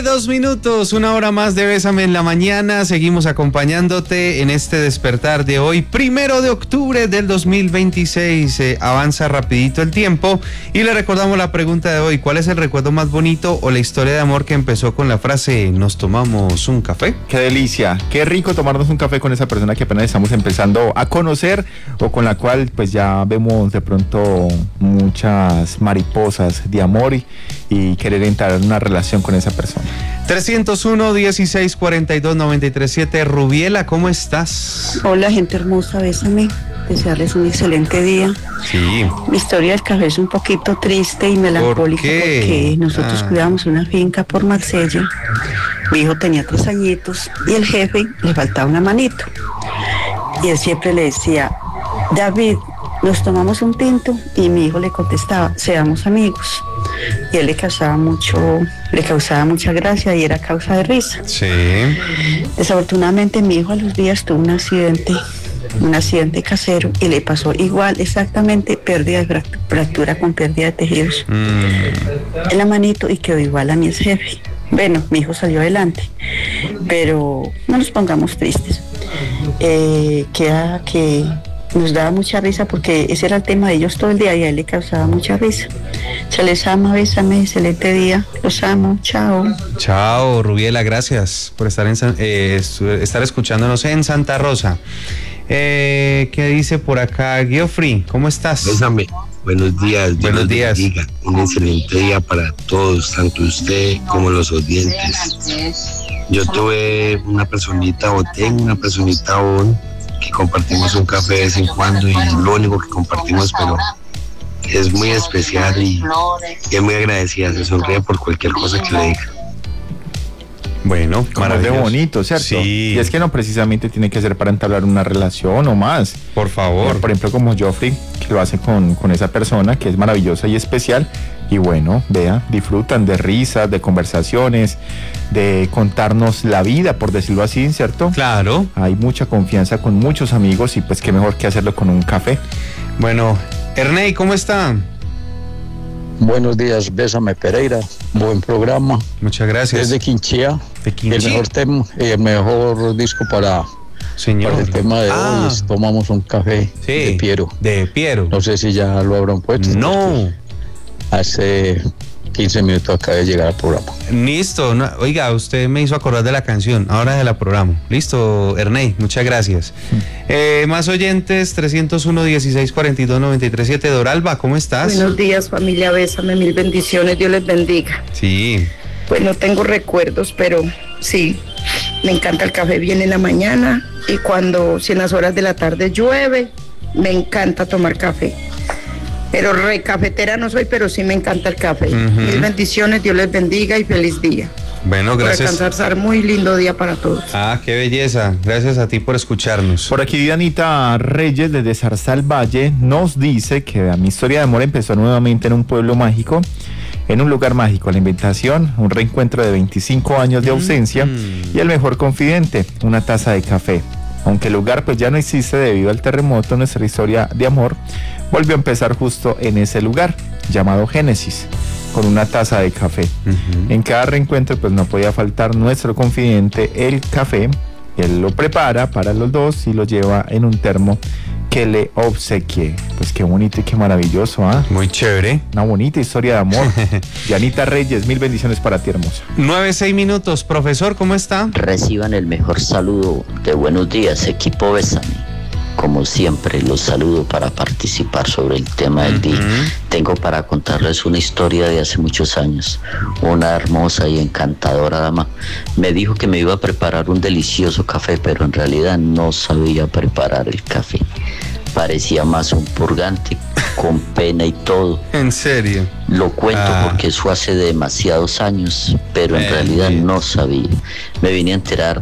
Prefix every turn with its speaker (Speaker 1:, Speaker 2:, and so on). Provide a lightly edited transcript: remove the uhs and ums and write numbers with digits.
Speaker 1: 9:02, una hora más de Bésame en la Mañana. Seguimos acompañándote en este despertar de hoy, 1 de octubre del 2026. Avanza rapidito el tiempo y le recordamos la pregunta de hoy: ¿cuál es el recuerdo más bonito o la historia de amor que empezó con la frase "nos tomamos un café"?
Speaker 2: Qué delicia, qué rico tomarnos un café con esa persona que apenas estamos empezando a conocer o con la cual pues ya vemos de pronto muchas mariposas de amor y querer entrar en una relación con esa persona.
Speaker 1: 301-1642-937. Rubiela, ¿cómo estás?
Speaker 3: Hola, gente hermosa, bésame. Desearles un excelente día.
Speaker 1: Sí.
Speaker 3: Mi historia del café es un poquito triste y melancólica porque nosotros cuidábamos una finca por Marsella. Mi hijo tenía 3 añitos y el jefe le faltaba una manito. Y él siempre le decía: David, nos tomamos un tinto, y mi hijo le contestaba: seamos amigos. Y él le causaba mucha gracia y era causa de risa.
Speaker 1: Sí.
Speaker 3: Desafortunadamente mi hijo a los días tuvo un accidente casero y le pasó igual, exactamente, pérdida de fractura con pérdida de tejidos en la manito y quedó igual a mi ex jefe. Bueno, mi hijo salió adelante, pero no nos pongamos tristes. Queda que nos daba mucha risa porque ese era el tema de ellos todo el día y a él le causaba mucha risa. Se les ama, bésame, excelente día, los amo, chao.
Speaker 1: Chao, Rubiela, gracias por estar estar escuchándonos en Santa Rosa. ¿Qué dice por acá Geoffrey? ¿Cómo estás?
Speaker 4: Bésame. Buenos días.
Speaker 1: Buenos días.
Speaker 4: Bendiga. Un excelente día para todos, tanto usted como los oyentes. Yo tuve una personita, o tengo una personita aún, que compartimos un café de vez en cuando y lo único que compartimos, pero es muy especial y es muy agradecida. Se sonríe por cualquier cosa que le diga.
Speaker 1: Bueno,
Speaker 2: maravilloso. De bonito, ¿cierto?
Speaker 1: Sí.
Speaker 2: Y es que no precisamente tiene que ser para entablar una relación o más.
Speaker 1: Por favor.
Speaker 2: Por ejemplo, como Geoffrey, que lo hace con esa persona que es maravillosa y especial. Y bueno, vea, disfrutan de risas, de conversaciones, de contarnos la vida, por decirlo así, ¿cierto?
Speaker 1: Claro.
Speaker 2: Hay mucha confianza con muchos amigos y pues qué mejor que hacerlo con un café.
Speaker 1: Bueno, Ernei, ¿cómo está?
Speaker 5: Buenos días, Bésame Pereira, buen programa.
Speaker 1: Muchas gracias.
Speaker 5: Desde Quinchía.
Speaker 1: De Quinchía.
Speaker 5: El mejor disco para el tema de hoy es Tomamos un café,
Speaker 1: sí,
Speaker 5: de Piero.
Speaker 1: De Piero.
Speaker 5: No sé si ya lo habrán puesto.
Speaker 1: No.
Speaker 5: Hace 15 minutos acabé de llegar al programa.
Speaker 1: Listo. No, oiga, usted me hizo acordar de la canción, ahora de la programa. Listo, Ernei, muchas gracias. Más oyentes, 301-1642-937. Doralba, ¿cómo estás?
Speaker 3: Buenos días, familia, bésame, mil bendiciones, Dios les bendiga.
Speaker 1: Sí.
Speaker 3: Pues no tengo recuerdos, pero sí, me encanta el café bien en la mañana y si en las horas de la tarde llueve, me encanta tomar café. Pero cafetera no soy, pero sí me encanta el café. Mil bendiciones, Dios les bendiga y feliz día.
Speaker 1: Bueno, gracias.
Speaker 3: Por alcanzar muy lindo día para todos.
Speaker 1: Ah, qué belleza. Gracias a ti por escucharnos.
Speaker 2: Por aquí Dianita Reyes desde Zarzal Valle nos dice que mi historia de amor empezó nuevamente en un pueblo mágico, en un lugar mágico, la invitación, un reencuentro de 25 años de ausencia y el mejor confidente, una taza de café. Aunque el lugar pues ya no existe debido al terremoto, nuestra historia de amor volvió a empezar justo en ese lugar, llamado Génesis, con una taza de café. En cada reencuentro pues no podía faltar nuestro confidente, el café. Él lo prepara para los dos y lo lleva en un termo que le obsequié. Pues qué bonito y qué maravilloso, ¿ah?
Speaker 1: Muy chévere.
Speaker 2: Una bonita historia de amor. Dianita Reyes, mil bendiciones para ti, hermosa.
Speaker 1: 9:06. Profesor, ¿cómo está?
Speaker 6: Reciban el mejor saludo de buenos días, equipo Bésame. Como siempre, los saludo para participar sobre el tema del día. Tengo para contarles una historia de hace muchos años. Una hermosa y encantadora dama me dijo que me iba a preparar un delicioso café, pero en realidad no sabía preparar el café. Parecía más un purgante, con pena y todo.
Speaker 1: ¿En serio?
Speaker 6: Lo cuento porque eso hace demasiados años, pero en realidad no sabía. Me vine a enterar